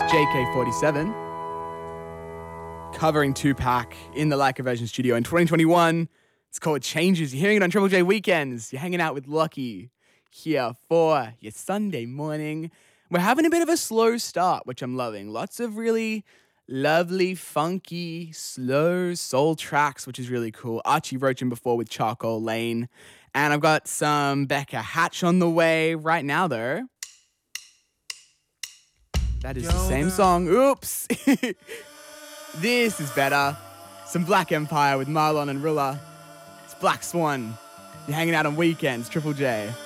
JK47 covering Tupac in the Like a Virgin studio in 2021. It's called Changes. You're hearing it on Triple J Weekends. You're hanging out with Lockie here for your Sunday morning. We're having a bit of a slow start, which I'm loving. Lots of really lovely, funky, slow soul tracks, which is really cool. Archie Roachin before with Charcoal Lane. And I've got some Becca Hatch on the way right now, though. That is the same song. Oops. This is better. Some Black Empire with Marlon and Rilla. It's Black Swan. You're hanging out on Weekends, Triple J.